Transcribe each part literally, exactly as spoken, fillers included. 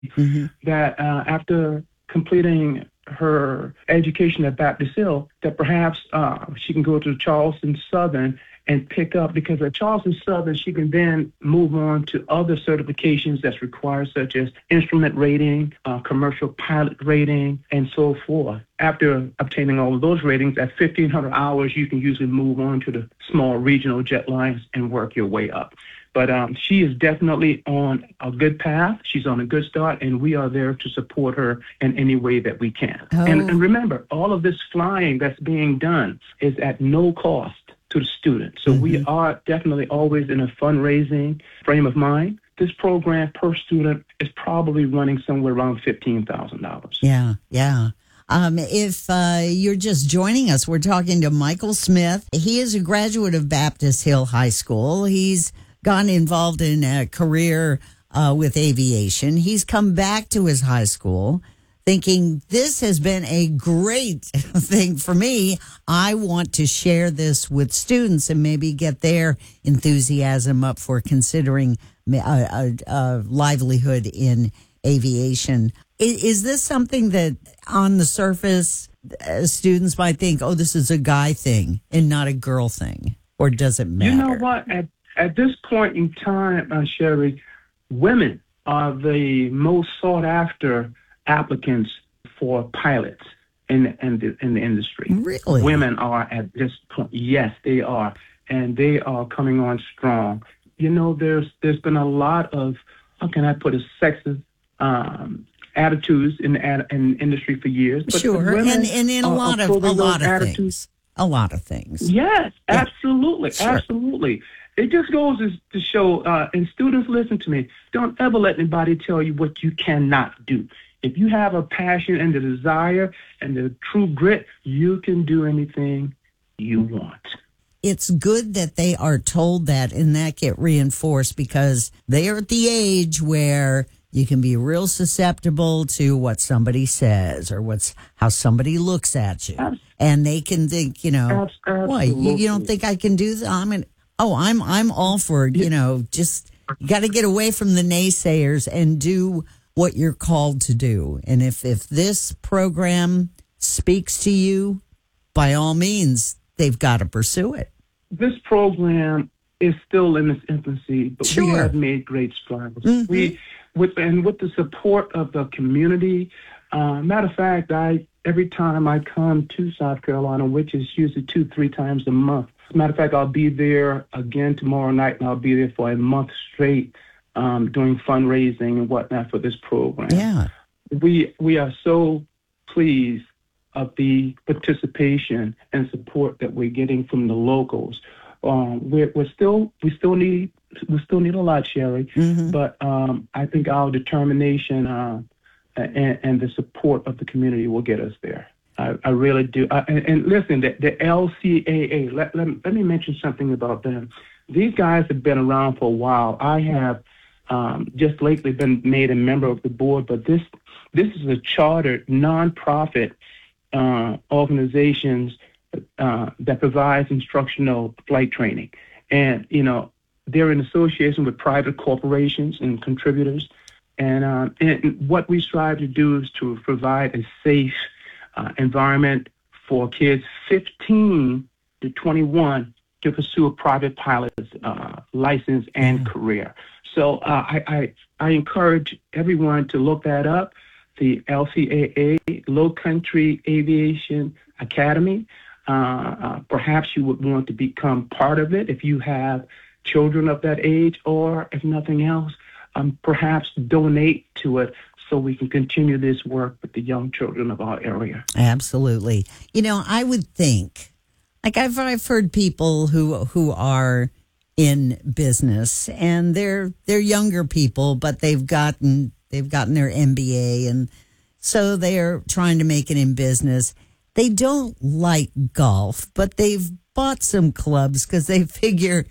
Mm-hmm. that uh, after completing her education at Baptist Hill, that perhaps uh, she can go to Charleston Southern and pick up, because at Charleston Southern, she can then move on to other certifications that's required, such as instrument rating, uh, commercial pilot rating, and so forth. After obtaining all of those ratings, at fifteen hundred hours, you can usually move on to the small regional jet lines and work your way up. But um, she is definitely on a good path. She's on a good start, and we are there to support her in any way that we can. Oh. And, and remember, all of this flying that's being done is at no cost to the student. So Mm-hmm. we are definitely always in a fundraising frame of mind. This program per student is probably running somewhere around fifteen thousand dollars. Yeah, yeah. Um, if uh, you're just joining us, we're talking to Michael Smith. He is a graduate of Baptist Hill High School. He's gotten involved in a career uh, with aviation. He's come back to his high school thinking, this has been a great thing for me. I want to share this with students and maybe get their enthusiasm up for considering a, a, a livelihood in aviation. Is, is this something that on the surface uh, students might think, oh, this is a guy thing and not a girl thing? Or does it matter? You know what? At, at this point in time, uh, Sherry, women are the most sought after applicants for pilots in, in, the, in the industry. Really? Women are at this point. Yes, they are. And they are coming on strong. You know, there's there's been a lot of, how can I put it, sexist um, attitudes in the in industry for years. But sure, and, and in a are, lot are of a lot of attitudes. things. A lot of things. Yes, Yeah. absolutely, Sure. absolutely. It just goes to show, uh, and students, listen to me, don't ever let anybody tell you what you cannot do. If you have a passion and the desire and the true grit, you can do anything you want. It's good that they are told that and that get reinforced, because they are at the age where you can be real susceptible to what somebody says or what's how somebody looks at you. Abs- And they can think, you know, Abs- why, you, you don't absolutely. think I can do that? I mean, oh, I'm, I'm all for, you know, just you got to get away from the naysayers and do what you're called to do. And if, if this program speaks to you, by all means, they've got to pursue it. This program is still in its infancy, but we Sure. have made great strides. Mhm. We, with and with the support of the community. Uh, matter of fact, I every time I come to South Carolina, which is usually two, three times a month. As a matter of fact, I'll be there again tomorrow night, and I'll be there for a month straight, um, doing fundraising and whatnot for this program. Yeah. We we are so pleased of the participation and support that we're getting from the locals. Um, we're, we're still we still need we still need a lot, Sherry, Mhm. but um, I think our determination uh, and, and the support of the community will get us there. I, I really do. I, and, and listen, the, the L C A A. Let, let let me mention something about them. These guys have been around for a while. I have um, just lately been made a member of the board, but this this is a chartered nonprofit uh, organizations uh, that provides instructional flight training. And, you know, they're in association with private corporations and contributors. And, uh, and what we strive to do is to provide a safe uh, environment for kids fifteen to twenty-one to pursue a private pilot's uh, license and Yeah. career. So uh, I, I, I encourage everyone to look that up. The L C A A, Low Country Aviation Academy. Uh, uh, perhaps you would want to become part of it if you have children of that age, or if nothing else, um, perhaps donate to it so we can continue this work with the young children of our area. Absolutely. You know, I would think, like I've I've heard people who who are in business and they're they're younger people, but they've gotten they've gotten their M B A, and so they're trying to make it in business. They don't like golf, but they've bought some clubs because they figure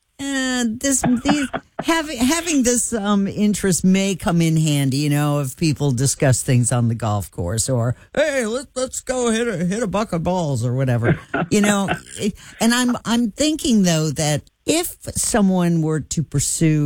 uh, this these, having having this um, interest may come in handy. You know, if people discuss things on the golf course, or hey, let, let's go hit a hit a bucket of balls or whatever. You know, and I'm I'm thinking though that if someone were to pursue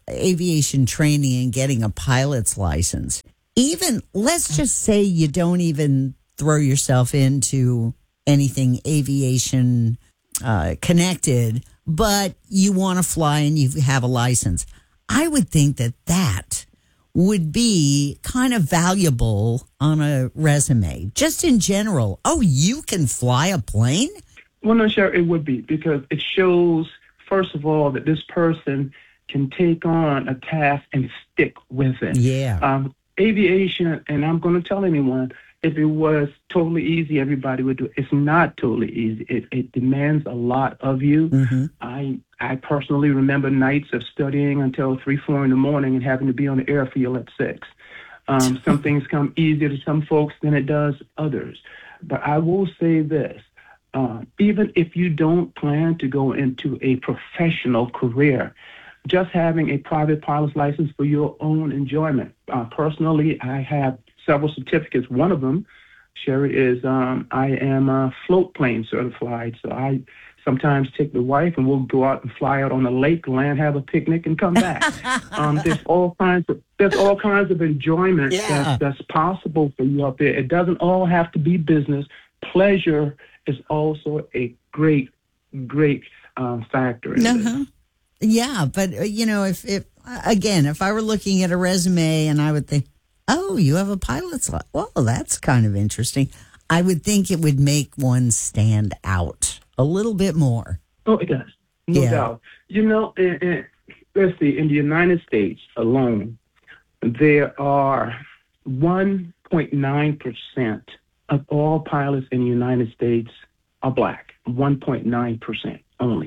aviation training and getting a pilot's license, even let's just say you don't even throw yourself into anything aviation uh, connected, but you want to fly and you have a license. I would think that that would be kind of valuable on a resume, just in general. Oh, you can fly a plane? Well, no, sure, it would be, because it shows, first of all, that this person can take on a task and stick with it. Yeah. Um, aviation, and I'm going to tell anyone, if it was totally easy, everybody would do it. It's not totally easy. It, it demands a lot of you. Mm-hmm. I I personally remember nights of studying until three, four in the morning and having to be on the airfield at six. Um, some things come easier to some folks than it does others. But I will say this. Uh, even if you don't plan to go into a professional career, just having a private pilot's license for your own enjoyment. Uh, personally, I have several certificates. One of them, Sherry, is um, I am a float plane certified. So I sometimes take the wife and we'll go out and fly out on the lake, land, have a picnic, and come back. um, there's all kinds of there's all kinds of enjoyment Yeah. that's, that's possible for you out there. It doesn't all have to be business. Pleasure is also a great, great um, factor in Uh-huh. this. Yeah, but, uh, you know, if, if, again, if I were looking at a resume and I would think, oh, you have a pilot's license. Well, that's kind of interesting. I would think it would make one stand out a little bit more. Oh, it does. No Yeah. doubt. You know, in, in, let's see, in the United States alone, there are one point nine percent of all pilots in the United States are black. one point nine percent only.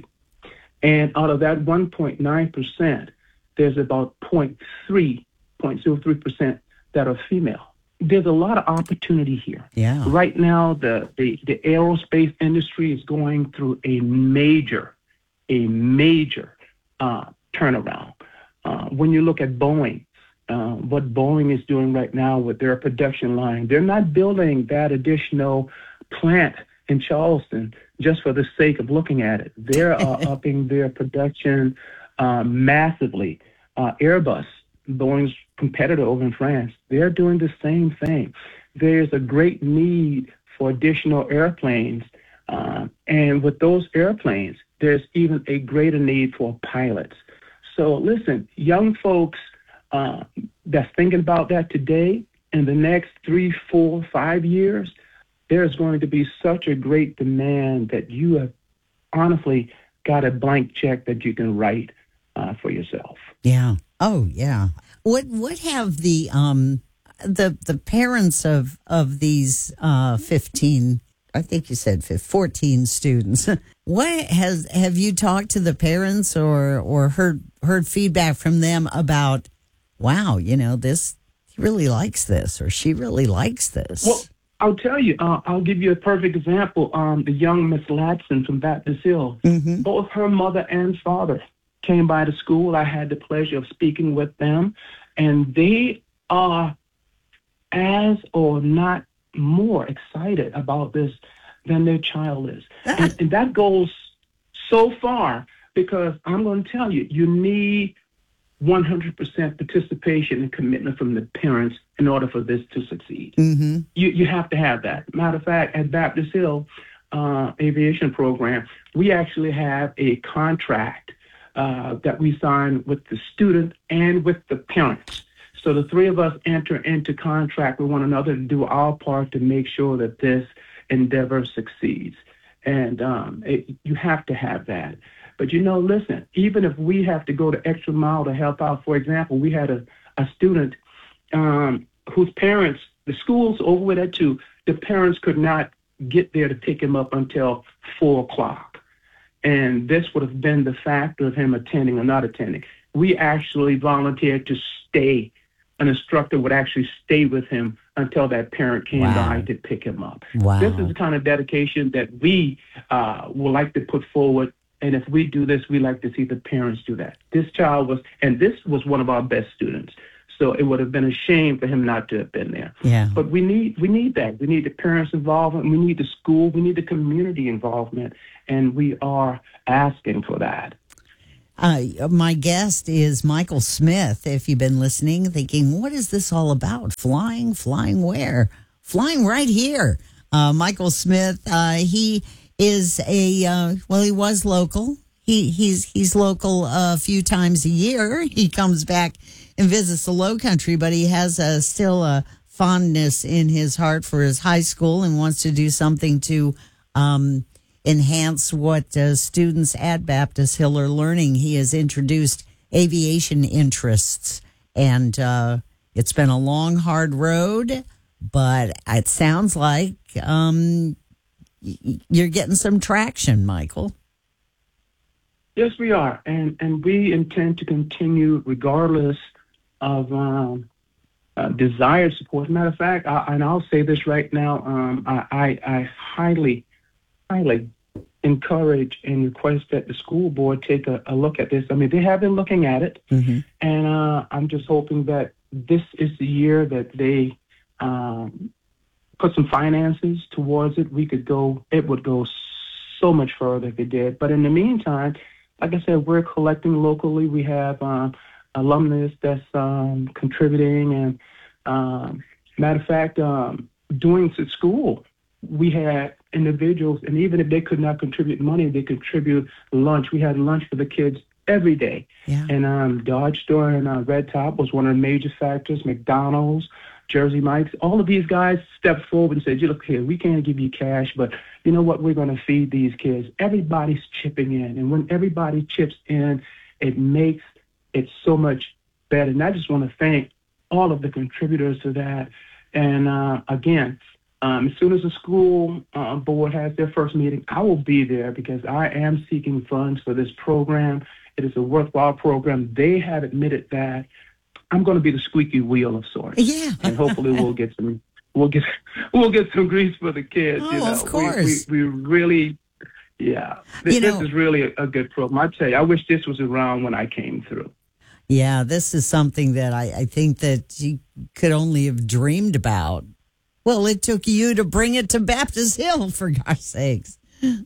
And out of that one point nine percent, there's about zero point three, zero point zero three percent that are female. There's a lot of opportunity here. Yeah. Right now, the, the, the aerospace industry is going through a major, a major uh, turnaround. Uh, when you look at Boeing, uh, what Boeing is doing right now with their production line, they're not building that additional plant in Charleston just for the sake of looking at it. They're uh, upping their production uh, massively. Uh, Airbus, Boeing's competitor over in France, they're doing the same thing. There's a great need for additional airplanes. Uh, and with those airplanes, there's even a greater need for pilots. So listen, young folks uh, that's thinking about that today, in the next three, four, five years, there's going to be such a great demand that you have honestly got a blank check that you can write uh, for yourself. Yeah. Oh, yeah. What what have the um the the parents of of these uh fifteen, I think you said fourteen students, what has have you talked to the parents or or heard heard feedback from them about, wow, you know, this, he really likes this or she really likes this? Well, I'll tell you, uh, I'll give you a perfect example. Um, the young Miss Latson from Baptist Hill, Mm-hmm. both her mother and father came by the school. I had the pleasure of speaking with them, and they are as or not more excited about this than their child is. And, and that goes so far because I'm going to tell you, you need one hundred percent participation and commitment from the parents in order for this to succeed. Mm-hmm. You you have to have that. Matter of fact, at Baptist Hill uh, Aviation Program, we actually have a contract uh, that we sign with the student and with the parents. So the three of us enter into contract with one another to do our part to make sure that this endeavor succeeds. And um, it, you have to have that. But, you know, listen, even if we have to go the extra mile to help out, for example, we had a, a student um, whose parents, the school's over with that too, the parents could not get there to pick him up until four o'clock. And this would have been the factor of him attending or not attending. We actually volunteered to stay. An instructor would actually stay with him until that parent came Wow. by to pick him up. Wow. This is the kind of dedication that we uh, would like to put forward. And if we do this, we like to see the parents do that. This child was, and this was one of our best students. So it would have been a shame for him not to have been there. Yeah. But we need we need that. We need the parents' involvement. We need the school. We need the community involvement. And we are asking for that. Uh, my guest is Michael Smith. If you've been listening, thinking, what is this all about? Flying, flying where? Flying right here. Uh, Michael Smith, uh, he is a, uh, well, he was local. He, he's, he's local a few times a year. He comes back and visits the Low Country, but he has a, still a fondness in his heart for his high school and wants to do something to, um, enhance what uh, students at Baptist Hill are learning. He has introduced aviation interests, and uh, it's been a long, hard road, but it sounds like um, y- you're getting some traction, Michael. Yes, we are, and and we intend to continue regardless of um, uh, desired support. As a matter of fact, I, and I'll say this right now, um, I, I, I highly, highly encourage and request that the school board take a, a look at this. I mean, they have been looking at it, mm-hmm. and uh, I'm just hoping that this is the year that they um, put some finances towards it. We could go, it would go so much further if it did. But in the meantime, like I said, we're collecting locally. We have uh, alumnus that's um, contributing, and um, matter of fact, um, doing to school, we had individuals, and even if they could not contribute money, they contribute lunch. We had lunch for the kids every day. Yeah. And um, Dodge Store and uh, Red Top was one of the major factors. McDonald's, Jersey Mike's, all of these guys stepped forward and said, you look here, we can't give you cash, but you know what? We're going to feed these kids. Everybody's chipping in. And when everybody chips in, it makes it so much better. And I just want to thank all of the contributors to that. And uh, again, Um, as soon as the school uh, board has their first meeting, I will be there because I am seeking funds for this program. It is a worthwhile program. They have admitted that I'm going to be the squeaky wheel of sorts. Yeah. And hopefully we'll get some we'll get we'll get some grease for the kids. Oh, you know. of course. We, we, we really, yeah. This, you know, this is really a, a good program. I tell you, I wish this was around when I came through. Yeah, this is something that I, I think that you could only have dreamed about. Well, it took you to bring it to Baptist Hill, for God's sakes.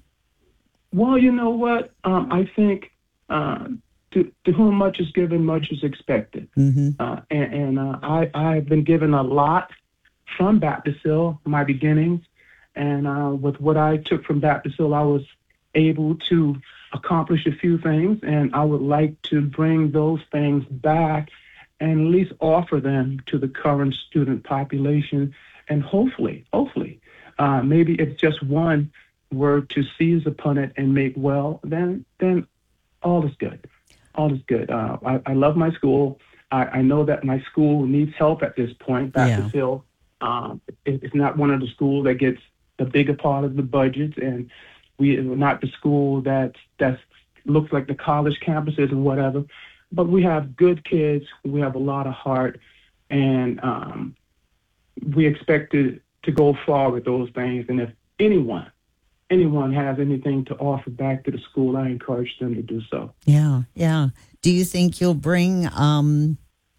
Well, you know what? Um, I think uh, to, to whom much is given, much is expected. Mm-hmm. Uh, and and uh, I, I've been given a lot from Baptist Hill, my beginnings. And uh, with what I took from Baptist Hill, I was able to accomplish a few things. And I would like to bring those things back and at least offer them to the current student population. And hopefully, hopefully, uh, maybe if just one were to seize upon it and make well, then then all is good. All is good. Uh, I, I love my school. I, I know that my school needs help at this point. Baptist Yeah. Hill, um, it, it's not one of the schools that gets the bigger part of the budget, and we are not the school that that's looks like the college campuses and whatever. But we have good kids. We have a lot of heart, and um, we expect to, to go far with those things. And if anyone, anyone has anything to offer back to the school, I encourage them to do so. Yeah, yeah. Do you think you'll bring um,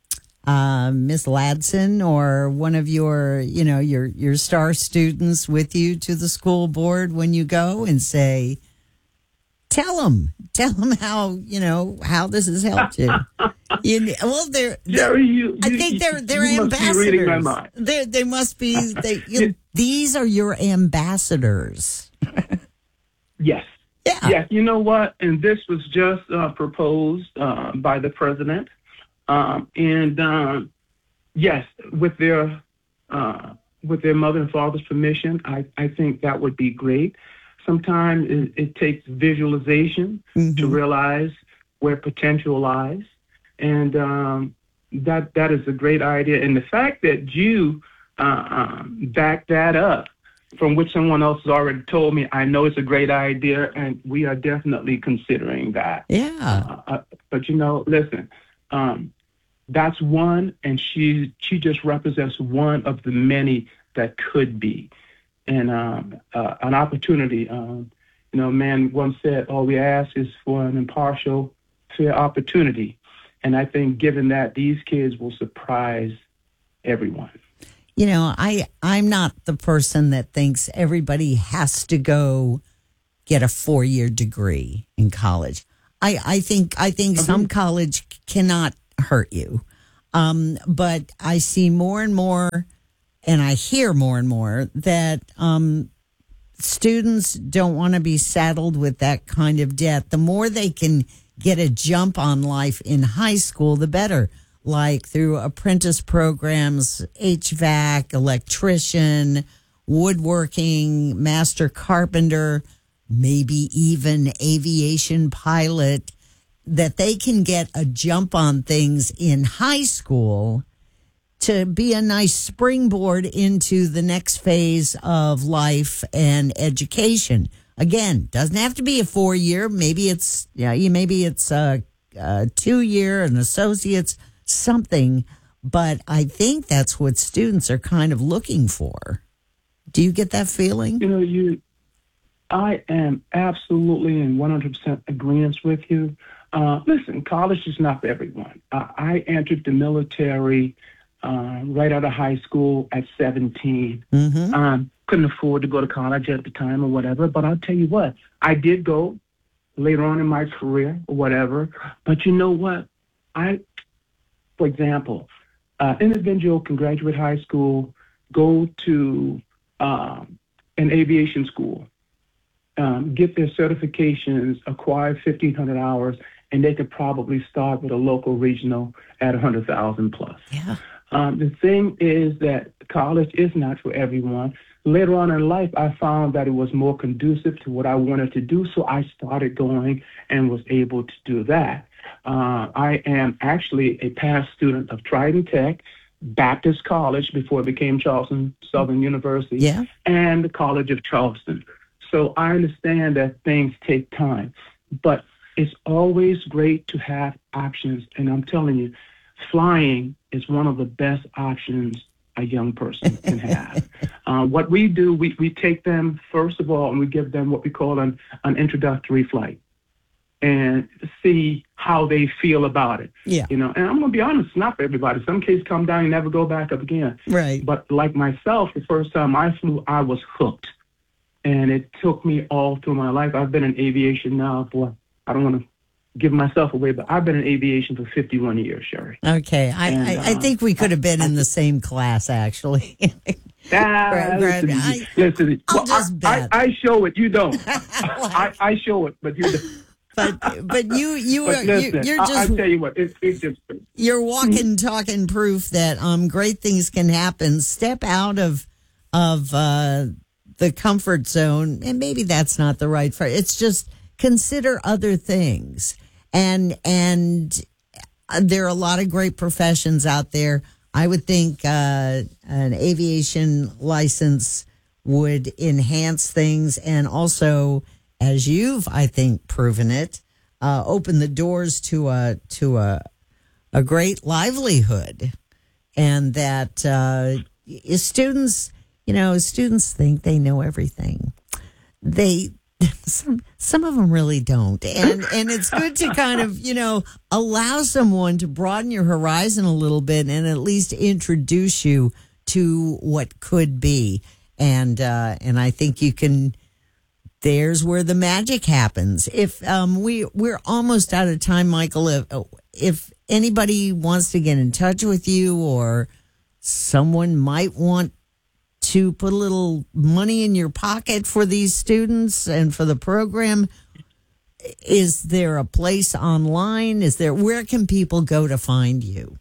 uh, Miss Ladson or one of your, you know, your, your star students with you to the school board when you go and say, tell them, tell them how, you know, how this has helped you? You, well, they're, Jerry, you, I you, think they're they're you ambassadors. Must be reading my mind. They they must be. They, you, these are your ambassadors. Yes. Yeah. Yes. You know what? And this was just uh, proposed uh, by the president. Um, and um, yes, with their uh, with their mother and father's permission, I, I think that would be great. Sometimes it, it takes visualization mm-hmm. to realize where potential lies. And um, that that is a great idea. And the fact that you uh, um, back that up from which someone else has already told me, I know it's a great idea, and we are definitely considering that. Yeah. Uh, uh, but, you know, listen, um, that's one, and she she just represents one of the many that could be. And um, uh, an opportunity, um, you know, a man once said, all we ask is for an impartial, fair opportunity. And I think given that, these kids will surprise everyone. You know, I, I'm not the person that thinks everybody has to go get a four-year degree in college. I, I think I think Okay. some college cannot hurt you, um, but I see more and more, and I hear more and more that um, students don't want to be saddled with that kind of debt. The more they can get a jump on life in high school, the better. Like through apprentice programs, H V A C, electrician, woodworking, master carpenter, maybe even aviation pilot, that they can get a jump on things in high school to be a nice springboard into the next phase of life and education. Again, doesn't have to be a four year. Maybe it's, yeah, you maybe it's a, a two year, an associate's, something. But I think that's what students are kind of looking for. Do you get that feeling? You know, you, I am absolutely in one hundred percent agreement with you. Uh, listen, college is not for everyone. Uh, I entered the military uh, right out of high school at seventeen. Mm-hmm. Um, couldn't afford to go to college at the time or whatever, but I'll tell you what, I did go later on in my career or whatever. But you know what? I, for example, uh, individual can graduate high school, go to um, an aviation school, um, get their certifications, acquire fifteen hundred hours, and they could probably start with a local regional at one hundred thousand plus. Yeah. Um, the thing is that college is not for everyone. Later on in life, I found that it was more conducive to what I wanted to do, so I started going and was able to do that. Uh, I am actually a past student of Trident Tech, Baptist College before it became Charleston Southern University, Yeah. and the College of Charleston. So I understand that things take time, but it's always great to have options. And I'm telling you, flying is one of the best options a young person can have. uh, what we do, we, we take them, first of all, and we give them what we call an, an introductory flight and see how they feel about it. Yeah. You know, and I'm going to be honest, it's not for everybody. Some kids come down and never go back up again. Right. But like myself, the first time I flew, I was hooked. And it took me all through my life. I've been in aviation now for, I don't want to give myself away, but I've been in aviation for fifty-one years, Sherry. Okay. I, And, I, I uh, think we could have been in the same class, actually. Ah, Right, right. listen, I- listen. I'll Well, just I, bet. I, I show it, you don't. I, I show it, but you don't. but but you you But are listen, you, you're I, I just tell you what, it's it's just you're walking, talking proof that um great things can happen. Step out of of uh, the comfort zone, and maybe that's not the right phrase. It's just consider other things, and and there are a lot of great professions out there. I would think uh, an aviation license would enhance things, and also, as you've, I think, proven it, uh, open the doors to a to a a great livelihood, and that uh, students, you know, students think they know everything. They some some of them really don't, and and it's good to kind of, you know, allow someone to broaden your horizon a little bit and at least introduce you to what could be, and uh, and I think you can. There's where the magic happens. If um, we we're almost out of time, Michael. If, if anybody wants to get in touch with you, or someone might want to put a little money in your pocket for these students and for the program, is there a place online? Is there, where can people go to find you?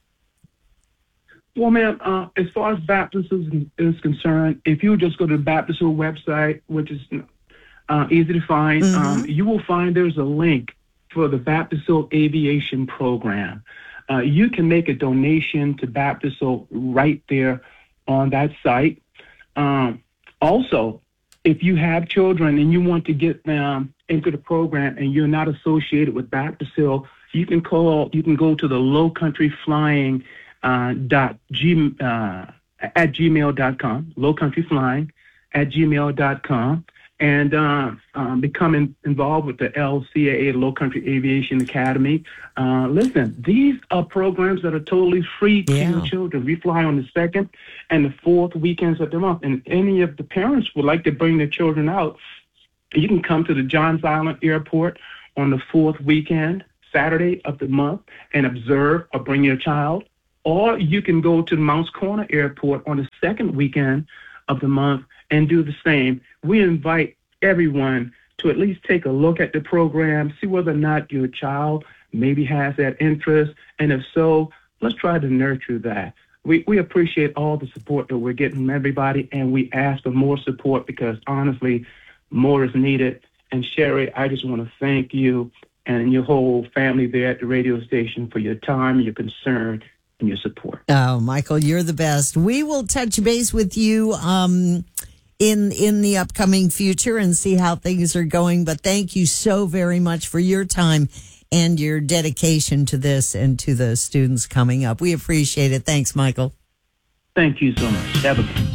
Well, ma'am, uh, as far as baptism is, is concerned, if you just go to the Baptist Hill website, which is uh, easy to find, Mm-hmm. um, you will find there's a link for the Baptist Hill Aviation Program. Uh, you can make a donation to Baptist Hill right there on that site. Um, also, if you have children and you want to get them into the program and you're not associated with Baptist Hill, you can call, you can go to the Low Country Flying uh, dot g, uh, at gmail dot com, Low Country Flying at gmail dot com, and uh, um, become in, involved with the L C A A, Low Country Aviation Academy. Uh, listen, these are programs that are totally free to Yeah. your children. We fly on the second and the fourth weekends of the month, and any of the parents would like to bring their children out, you can come to the Johns Island Airport on the fourth weekend, Saturday of the month, and observe or bring your child. Or you can go to Mounts Corner Airport on the second weekend of the month and do the same. We invite everyone to at least take a look at the program, see whether or not your child maybe has that interest, and if so, let's try to nurture that. We we appreciate all the support that we're getting from everybody, and we ask for more support because, honestly, more is needed. And Sherry, I just want to thank you and your whole family there at the radio station for your time, your concern, and your support. Oh, Michael, you're the best. We will touch base with you um, in in the upcoming future and see how things are going. But thank you so very much for your time and your dedication to this and to the students coming up. We appreciate it. Thanks, Michael. Thank you so much. Have a good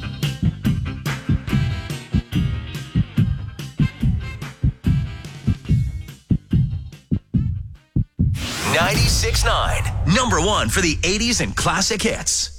ninety-six point nine, number one for the eighties and classic hits.